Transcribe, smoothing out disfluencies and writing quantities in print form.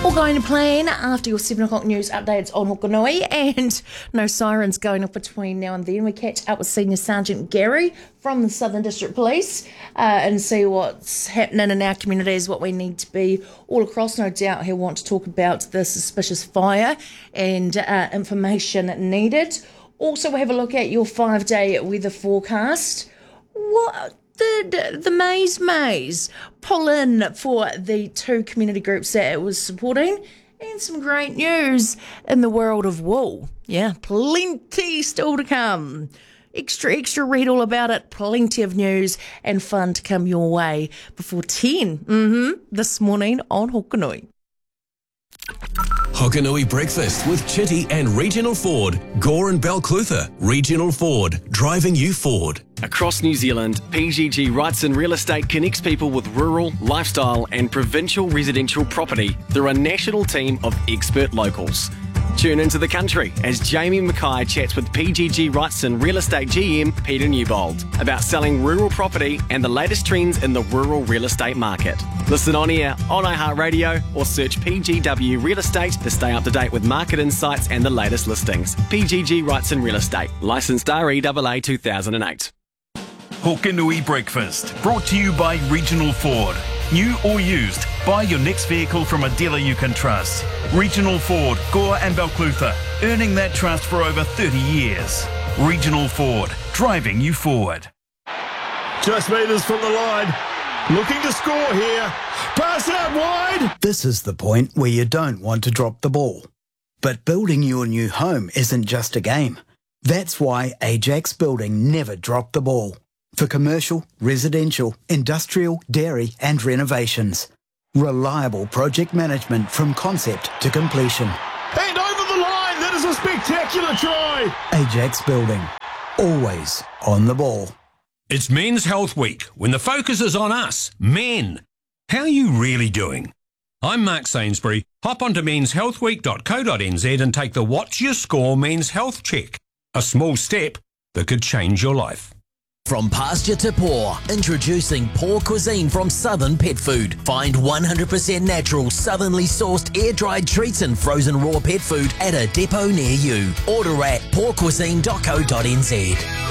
All going to plan after your 7 o'clock news updates on Hokanui, and no sirens going off between now and then. We catch up with Senior Sergeant Gary from the Southern District Police and see what's happening in our communities, what we need to be all across. No doubt he'll want to talk about the suspicious fire and information needed. Also, we'll have a look at your 5-day weather forecast. What? The Maze pull in for the 2 community groups that it was supporting, and some great news in the world of wool. Yeah, plenty still to come. Extra, read all about it. Plenty of news and fun to come your way before 10 this morning on Hokanui. Hokanui Breakfast with Chitty and Regional Ford. Gore and Balclutha. Regional Ford. Driving you forward. Across New Zealand, PGG Wrightson Real Estate connects people with rural, lifestyle and provincial residential property through a national team of expert locals. Tune into the country as Jamie Mackay chats with PGG Wrightson Real Estate GM Peter Newbold about selling rural property and the latest trends in the rural real estate market. Listen on air, on iHeartRadio, or search PGW Real Estate to stay up to date with market insights and the latest listings. PGG Wrightson Real Estate, licensed REAA 2008. Hokanui Breakfast, brought to you by Regional Ford. New or used, buy your next vehicle from a dealer you can trust. Regional Ford, Gore and Balclutha, earning that trust for over 30 years. Regional Ford, driving you forward. Just metres from the line. Looking to score here. Pass out wide. This is the point where you don't want to drop the ball. But building your new home isn't just a game. That's why Ajax Building never dropped the ball. For commercial, residential, industrial, dairy and renovations. Reliable project management from concept to completion. And over the line. That is a spectacular try. Ajax Building. Always on the ball. It's Men's Health Week, when the focus is on us, men. How are you really doing? I'm Mark Sainsbury. Hop onto menshealthweek.co.nz and take the What's Your Score Men's Health Check. A small step that could change your life. From pasture to paw, introducing Paw Cuisine from Southern Pet Food. Find 100% natural, southernly sourced air-dried treats and frozen raw pet food at a depot near you. Order at pawcuisine.co.nz.